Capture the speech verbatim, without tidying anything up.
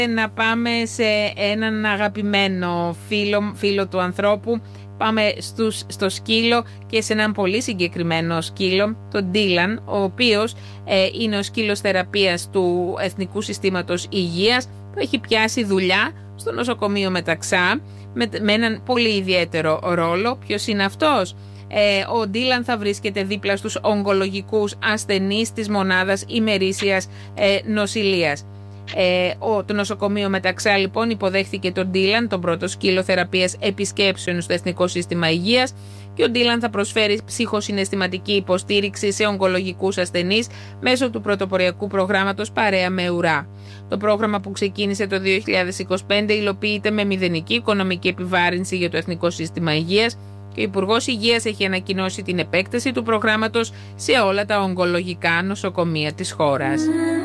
Να πάμε σε έναν αγαπημένο φίλο, φίλο του ανθρώπου. Πάμε στους, στο σκύλο και σε έναν πολύ συγκεκριμένο σκύλο, τον Ντίλαν, ο οποίος ε, είναι ο σκύλος θεραπείας του Εθνικού Συστήματος Υγείας, που έχει πιάσει δουλειά στο νοσοκομείο Μεταξά με, με έναν πολύ ιδιαίτερο ρόλο. Ποιος είναι αυτός? Ε, ο Ντίλαν θα βρίσκεται δίπλα στους ογκολογικούς ασθενείς της μονάδας ημερήσιας ε, νοσηλείας. Ε, ο, το νοσοκομείο Μεταξά λοιπόν υποδέχθηκε τον Ντίλαν, τον πρώτο σκύλο θεραπείας επισκέψεων στο Εθνικό Σύστημα Υγείας, και ο Ντίλαν θα προσφέρει ψυχοσυναισθηματική υποστήριξη σε ογκολογικούς ασθενείς μέσω του πρωτοποριακού προγράμματος Παρέα με Ουρά. Το πρόγραμμα, που ξεκίνησε το δύο χιλιάδες είκοσι πέντε, υλοποιείται με μηδενική οικονομική επιβάρυνση για το Εθνικό Σύστημα Υγείας, και ο Υπουργός Υγείας έχει ανακοινώσει την επέκταση του προγράμματος σε όλα τα ογκολογικά νοσοκομεία της χώρας.